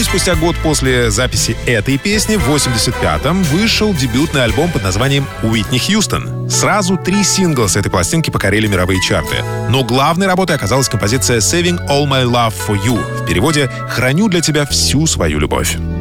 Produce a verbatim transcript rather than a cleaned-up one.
спустя год после записи этой песни, в восемьдесят пятом, вышел дебютный альбом под названием «Уитни Хьюстон». Сразу три сингла с этой пластинки покорили мировые чарты. Но главной работой оказалась композиция «Saving All My Love For You». В переводе «Храню для тебя всю свою любовь».